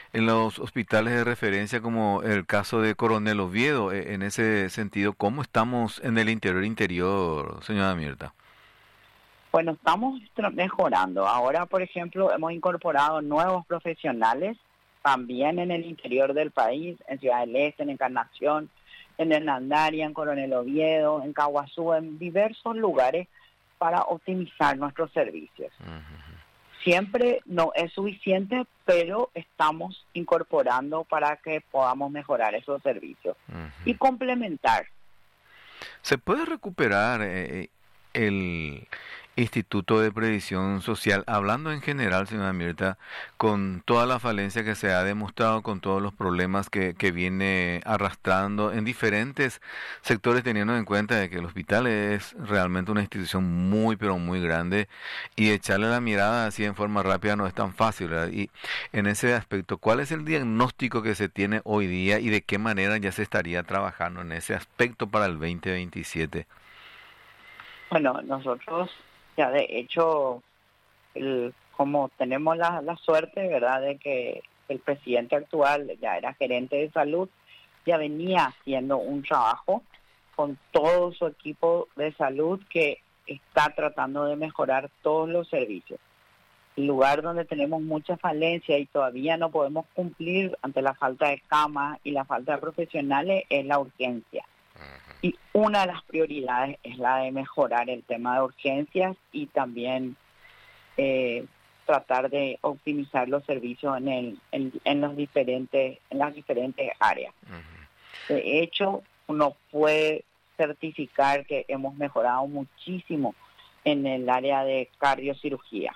en los hospitales de referencia como el caso de Coronel Oviedo. En ese sentido, ¿cómo estamos en el interior, señora Mirta? Bueno, estamos mejorando. Ahora, por ejemplo, hemos incorporado nuevos profesionales también en el interior del país, en Ciudad del Este, en Encarnación, en Hernandaria, en Coronel Oviedo, en Caguazú, en diversos lugares para optimizar nuestros servicios. Siempre no es suficiente, pero estamos incorporando para que podamos mejorar esos servicios y complementar. ¿Se puede recuperar el Instituto de Previsión Social, hablando en general, señora Mirta, con toda la falencia que se ha demostrado, con todos los problemas que viene arrastrando en diferentes sectores, teniendo en cuenta de que el hospital es realmente una institución muy, pero muy grande y echarle la mirada así en forma rápida no es tan fácil, ¿verdad? Y en ese aspecto, ¿cuál es el diagnóstico que se tiene hoy día y de qué manera ya se estaría trabajando en ese aspecto para el 2027? Bueno, nosotros ya de hecho, como tenemos la suerte, ¿verdad?, de que el presidente actual ya era gerente de salud, ya venía haciendo un trabajo con todo su equipo de salud que está tratando de mejorar todos los servicios. El lugar donde tenemos mucha falencia y todavía no podemos cumplir ante la falta de camas y la falta de profesionales es la urgencia. Y una de las prioridades es la de mejorar el tema de urgencias y también tratar de optimizar los servicios en las diferentes áreas. De hecho, uno puede certificar que hemos mejorado muchísimo en el área de cardiocirugía.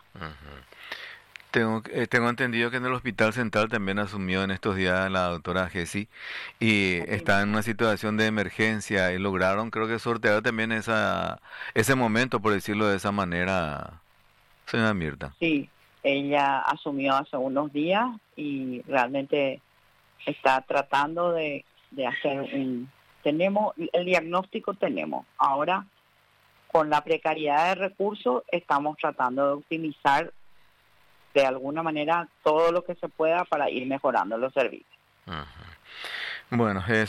Tengo entendido que en el Hospital Central también asumió en estos días la doctora Jessie y está en una situación de emergencia y lograron, creo que sortear también ese momento, por decirlo de esa manera, señora Mirta. Sí, ella asumió hace unos días y realmente está tratando de hacer tenemos el diagnóstico, ahora con la precariedad de recursos estamos tratando de optimizar de alguna manera todo lo que se pueda para ir mejorando los servicios. Bueno, es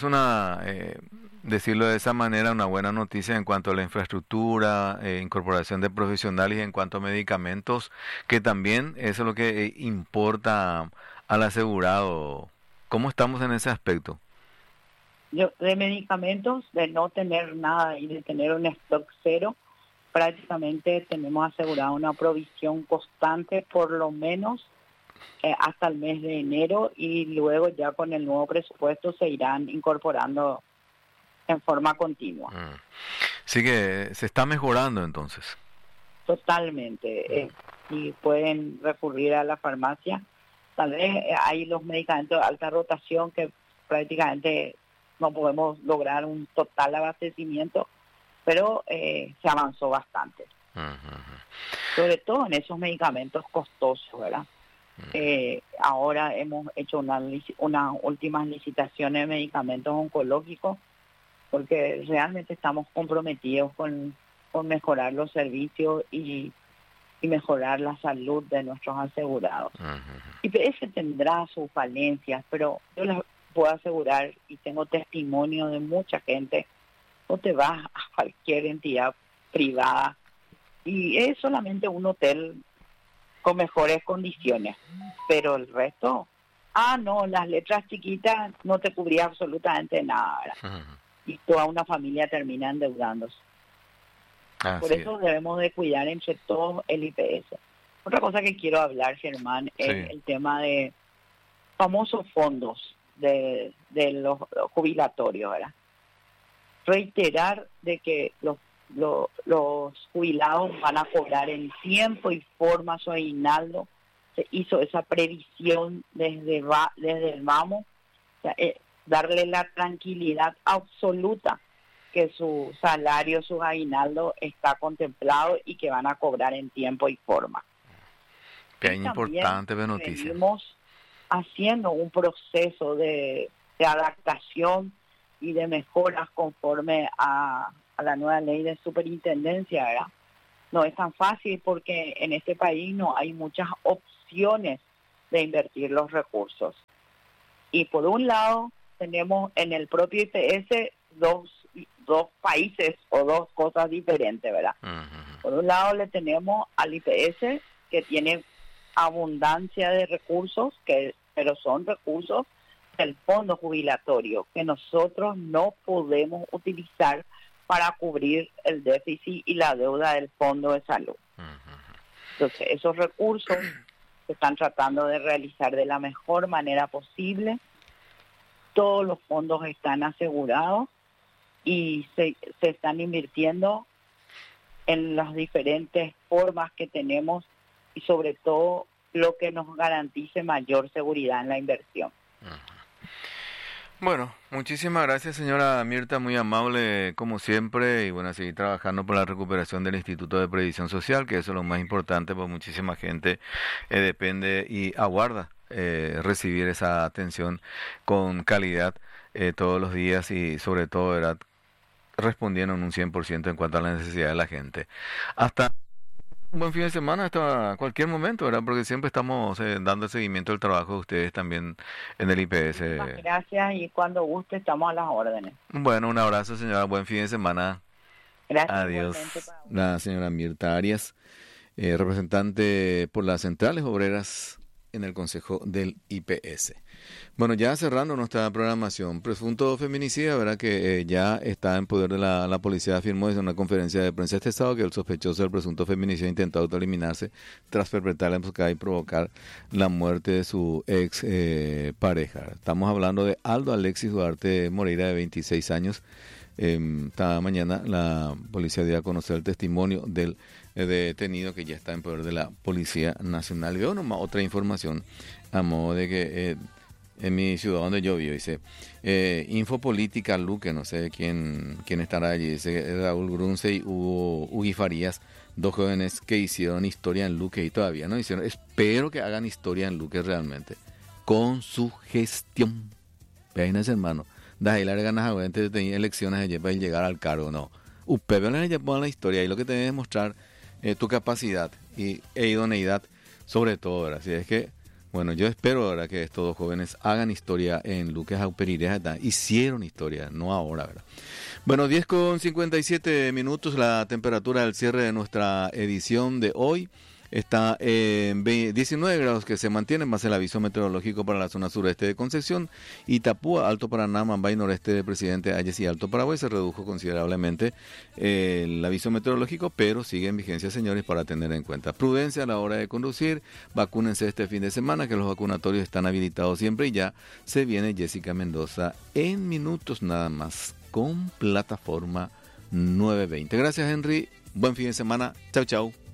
decirlo de esa manera, una buena noticia en cuanto a la infraestructura, incorporación de profesionales y en cuanto a medicamentos, que también eso es lo que importa al asegurado. ¿Cómo estamos en ese aspecto? De medicamentos, de no tener nada y de tener un stock cero, prácticamente tenemos asegurada una provisión constante por lo menos hasta el mes de enero y luego ya con el nuevo presupuesto se irán incorporando en forma continua. Sí que se está mejorando entonces. Totalmente. Y pueden recurrir a la farmacia. Tal vez hay los medicamentos de alta rotación que prácticamente no podemos lograr un total abastecimiento, pero se avanzó bastante. Sobre todo en esos medicamentos costosos, ¿verdad? Ahora hemos hecho una últimas licitaciones de medicamentos oncológicos porque realmente estamos comprometidos con mejorar los servicios y mejorar la salud de nuestros asegurados. IPS tendrá sus falencias, pero yo les puedo asegurar y tengo testimonio de mucha gente. No te vas a cualquier entidad privada y es solamente un hotel con mejores condiciones, pero el resto, no, las letras chiquitas no te cubría absolutamente nada, y toda una familia termina endeudándose. Por eso debemos de cuidar entre todos el IPS. Otra cosa que quiero hablar, Germán, es el tema de famosos fondos de los jubilatorios, ¿verdad? Reiterar de que los jubilados van a cobrar en tiempo y forma su aguinaldo. Se hizo esa previsión desde el vamos, o sea, darle la tranquilidad absoluta que su salario, su aguinaldo está contemplado y que van a cobrar en tiempo y forma. Qué importante noticia. Seguimos haciendo un proceso de adaptación y de mejoras conforme a la nueva ley de superintendencia, ¿verdad? No es tan fácil porque en este país no hay muchas opciones de invertir los recursos. Y por un lado tenemos en el propio IPS dos países o dos cosas diferentes, ¿verdad? Ujú. Por un lado le tenemos al IPS, que tiene abundancia de recursos, pero son recursos del fondo jubilatorio que nosotros no podemos utilizar para cubrir el déficit y la deuda del fondo de salud. Entonces, esos recursos se están tratando de realizar de la mejor manera posible. Todos los fondos están asegurados y se están invirtiendo en las diferentes formas que tenemos y sobre todo lo que nos garantice mayor seguridad en la inversión. Bueno, muchísimas gracias, señora Mirta, muy amable como siempre, y bueno, a seguir trabajando por la recuperación del Instituto de Previsión Social, que eso es lo más importante, porque muchísima gente depende y aguarda recibir esa atención con calidad todos los días y sobre todo, ¿verdad?, respondiendo en un 100% en cuanto a la necesidad de la gente. Hasta un buen fin de semana, hasta cualquier momento, ¿verdad? Porque siempre estamos dando seguimiento al trabajo de ustedes también en el IPS. Muchas gracias y cuando guste estamos a las órdenes. Bueno, un abrazo, señora. Buen fin de semana. Gracias. Adiós. Igualmente para usted. La señora Mirta Arias, representante por las centrales obreras en el Consejo del IPS. Bueno, ya cerrando nuestra programación, presunto feminicida, ¿verdad? Que ya está en poder de la policía, afirmó desde una conferencia de prensa este sábado que el sospechoso del presunto feminicida intentó autoeliminarse tras perpetrar la emboscada y provocar la muerte de su ex pareja. Estamos hablando de Aldo Alexis Duarte Moreira, de 26 años. Esta mañana la policía dio a conocer el testimonio del detenido que ya está en poder de la Policía Nacional. Veo nomás otra información a modo de que en mi ciudad donde yo vivo, dice Infopolítica Luque, no sé quién estará allí, dice Raúl Grunce y Hugo Ugui Farías, dos jóvenes que hicieron historia en Luque y todavía no hicieron. Espero que hagan historia en Luque realmente, con su gestión. Vean ese hermano. Da las ganas antes de tener elecciones para llegar al cargo, no. Pero ya pongan la historia y lo que tenés que demostrar tu capacidad e idoneidad sobre todo, ¿verdad? Así es que, bueno, yo espero, ¿verdad?, que estos dos jóvenes hagan historia en Luque Auperireja, hicieron historia, no ahora, ¿verdad? Bueno, 10:57, la temperatura del cierre de nuestra edición de hoy está en 19 grados, que se mantiene, más el aviso meteorológico para la zona sureste de Concepción, Itapúa, Alto Paraná, Mambay, noreste de Presidente Hayes y Alto Paraguay. Se redujo considerablemente el aviso meteorológico, pero sigue en vigencia, señores, para tener en cuenta. Prudencia a la hora de conducir, vacúnense este fin de semana, que los vacunatorios están habilitados siempre, y ya se viene Jessica Mendoza en minutos nada más con Plataforma 920. Gracias, Henry. Buen fin de semana. Chau, chau.